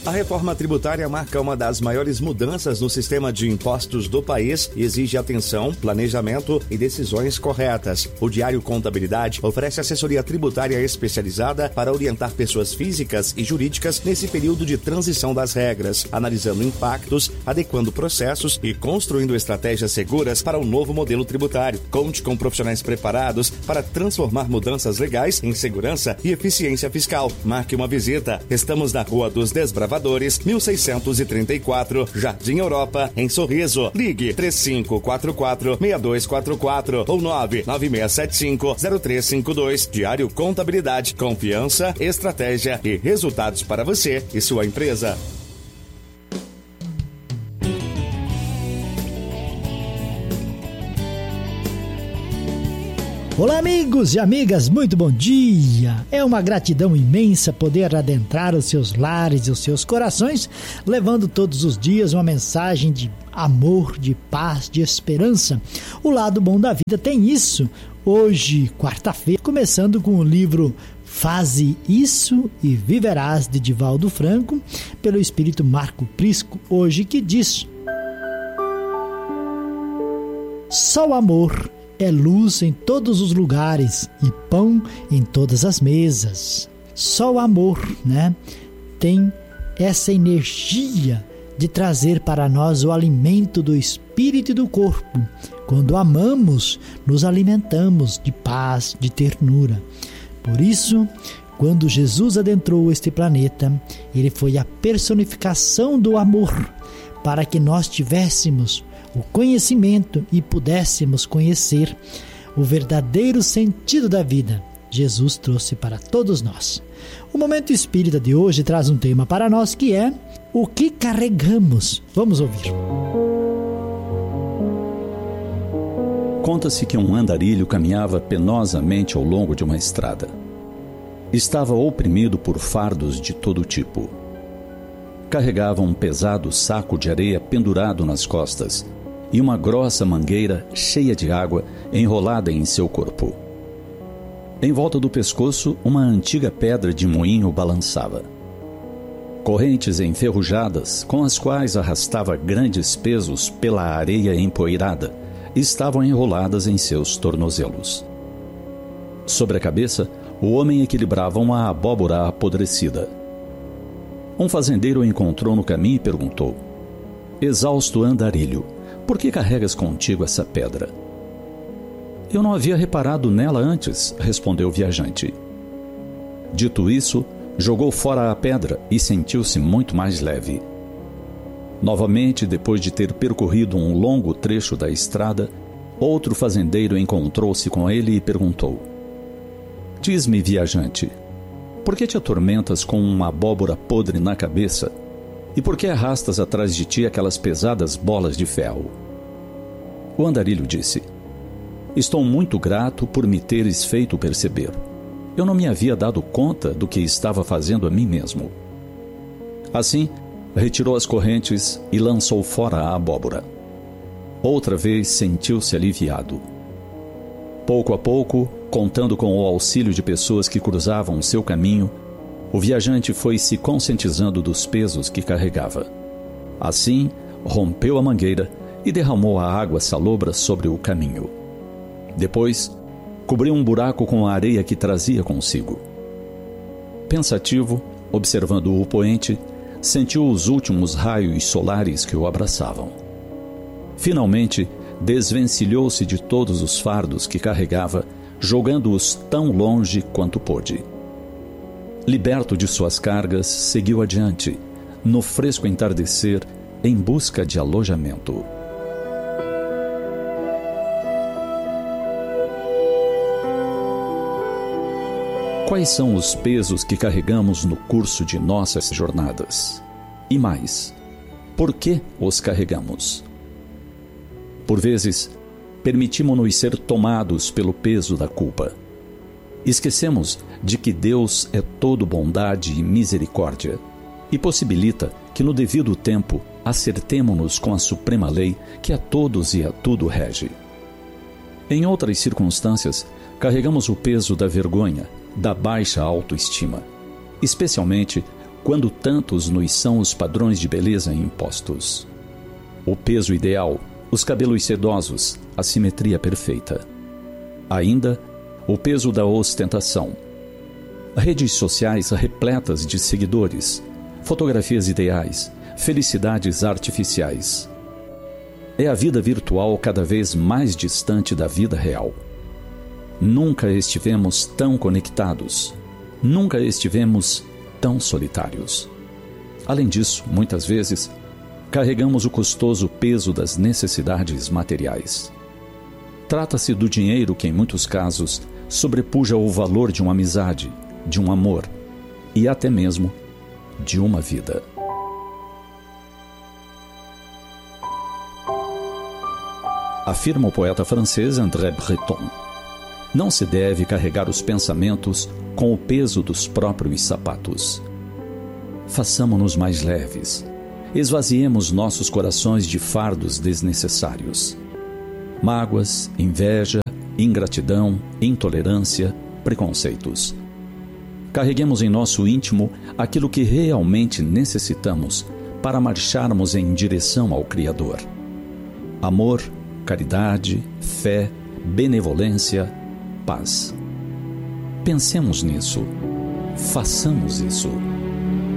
A reforma tributária marca uma das maiores mudanças no sistema de impostos do país e exige atenção, planejamento e decisões corretas. O Diário Contabilidade oferece assessoria tributária especializada para orientar pessoas físicas e jurídicas nesse período de transição das regras, analisando impactos, adequando processos e construindo estratégias seguras para o novo modelo tributário. Conte com profissionais preparados para transformar mudanças legais em segurança e eficiência fiscal. Marque uma visita. Estamos na Rua dos Desbravadores, 1634, Jardim Europa, em Sorriso. Ligue 3544-6244 ou 99675-0352. Diário Contabilidade, confiança, estratégia e resultados para você e sua empresa. Olá, amigos e amigas, muito bom dia! É uma gratidão imensa poder adentrar os seus lares e os seus corações, levando todos os dias uma mensagem de amor, de paz, de esperança. O lado bom da vida tem isso. Hoje, quarta-feira, começando com o livro Faze Isso e Viverás, de Divaldo Franco, pelo Espírito Marco Prisco, hoje que diz: só o amor é luz em todos os lugares e pão em todas as mesas. Só o amor, tem essa energia de trazer para nós o alimento do espírito e do corpo. Quando amamos, nos alimentamos de paz, de ternura. Por isso, quando Jesus adentrou este planeta, ele foi a personificação do amor, para que nós tivéssemos o conhecimento e pudéssemos conhecer o verdadeiro sentido da vida. Jesus trouxe para todos nós. O Momento Espírita de hoje traz um tema para nós que é o que carregamos. Vamos ouvir. Conta-se que um andarilho caminhava penosamente ao longo de uma estrada. Estava oprimido por fardos de todo tipo. Carregava um pesado saco de areia pendurado nas costas e uma grossa mangueira cheia de água enrolada em seu corpo. Em volta do pescoço, uma antiga pedra de moinho balançava. Correntes enferrujadas, com as quais arrastava grandes pesos pela areia empoeirada, estavam enroladas em seus tornozelos. Sobre a cabeça, o homem equilibrava uma abóbora apodrecida. Um fazendeiro o encontrou no caminho e perguntou: exausto andarilho, por que carregas contigo essa pedra? Eu não havia reparado nela antes, respondeu o viajante. Dito isso, jogou fora a pedra e sentiu-se muito mais leve. Novamente, depois de ter percorrido um longo trecho da estrada, outro fazendeiro encontrou-se com ele e perguntou: diz-me, viajante, por que te atormentas com uma abóbora podre na cabeça? E por que arrastas atrás de ti aquelas pesadas bolas de ferro? O andarilho disse: estou muito grato por me teres feito perceber. Eu não me havia dado conta do que estava fazendo a mim mesmo. Assim, retirou as correntes e lançou fora a abóbora. Outra vez sentiu-se aliviado. Pouco a pouco, contando com o auxílio de pessoas que cruzavam o seu caminho, o viajante foi se conscientizando dos pesos que carregava. Assim, rompeu a mangueira e derramou a água salobra sobre o caminho. Depois, cobriu um buraco com a areia que trazia consigo. Pensativo, observando o poente, sentiu os últimos raios solares que o abraçavam. Finalmente, desvencilhou-se de todos os fardos que carregava, jogando-os tão longe quanto pôde. Liberto de suas cargas, seguiu adiante, no fresco entardecer, em busca de alojamento. Quais são os pesos que carregamos no curso de nossas jornadas? E mais, por que os carregamos? Por vezes, permitimos-nos ser tomados pelo peso da culpa. Esquecemos de que Deus é todo bondade e misericórdia e possibilita que no devido tempo acertemo-nos com a suprema lei que a todos e a tudo rege. Em outras circunstâncias, carregamos o peso da vergonha, da baixa autoestima, especialmente quando tantos nos são os padrões de beleza impostos. O peso ideal, os cabelos sedosos, a simetria perfeita. Ainda, o peso da ostentação. Redes sociais repletas de seguidores, fotografias ideais, felicidades artificiais. É a vida virtual cada vez mais distante da vida real. Nunca estivemos tão conectados. Nunca estivemos tão solitários. Além disso, muitas vezes, carregamos o custoso peso das necessidades materiais. Trata-se do dinheiro que, em muitos casos, sobrepuja o valor de uma amizade, de um amor e até mesmo de uma vida. Afirma o poeta francês André Breton. Não se deve carregar os pensamentos com o peso dos próprios sapatos. Façamo-nos mais leves. Esvaziemos nossos corações de fardos desnecessários. Mágoas, inveja, ingratidão, intolerância, preconceitos. Carreguemos em nosso íntimo aquilo que realmente necessitamos para marcharmos em direção ao Criador. Amor, caridade, fé, benevolência, paz. Pensemos nisso. Façamos isso.